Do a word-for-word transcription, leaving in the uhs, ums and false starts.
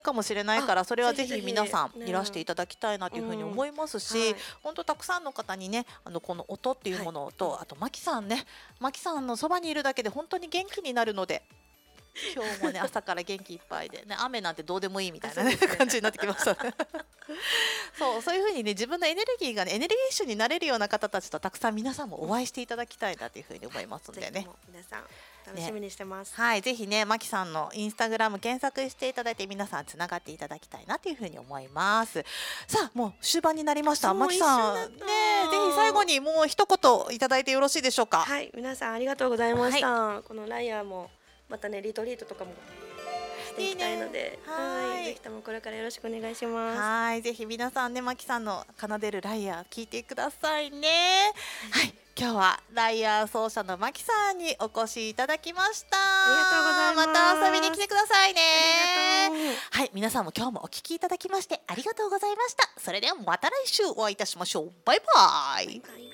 かもしれないから、それはぜひ皆さんいらしていただきたいなというふうに思いますし、本当たくさんの方にね、あのこの音っていうものと、あとマキさんね、マキさんのそばにいるだけで本当に元気になるので。今日もね朝から元気いっぱいでね、雨なんてどうでもいいみたいな、ね、感じになってきましたねそうそういう風にね、自分のエネルギーがねエネルギッシュになれるような方たちとたくさん皆さんもお会いしていただきたいなという風に思いますのでね。 皆さん楽しみにしてます、 ね、はい、ぜひねマキさんのインスタグラム検索していただいて、皆さんつながっていただきたいなという風に思います。さあもう終盤になりました。マキさんね、ぜひ最後にもう一言いただいてよろしいでしょうか。 はい、皆さんありがとうございました、はい、このライアーもまたねリトリートとかもしていきたいので、はい、ぜひともこれからよろしくお願いします。 はい、ぜひ皆さんねマキさんの奏でるライアー聞いてくださいね。はい、今日はライアー奏者のマキさんにお越しいただきました。 ありがとうございます。 また遊びに来てくださいね。はい、皆さんも今日もお聞きいただきましてありがとうございました。それではまた来週お会いいたしましょう。バイバイ。